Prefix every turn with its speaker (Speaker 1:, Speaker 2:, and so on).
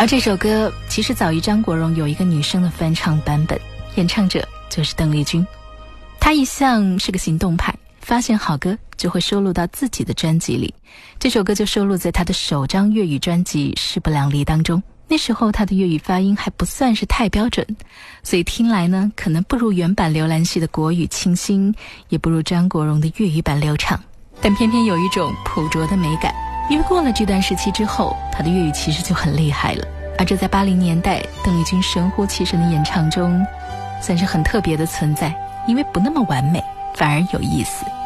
Speaker 1: 而这首歌其实早于张国荣有一个女生的翻唱版本，演唱者就是邓丽君。她一向是个行动派，发现好歌就会收录到自己的专辑里，这首歌就收录在她的首张粤语专辑《势不两立》当中。那时候她的粤语发音还不算是太标准，所以听来呢，可能不如原版刘兰希的国语清新，也不如张国荣的粤语版流畅，但偏偏有一种朴拙的美感。因为过了这段时期之后，她的粤语其实就很厉害了，而这在80年代邓丽君神乎其神的演唱中算是很特别的存在，因为不那么完美，反而有意思。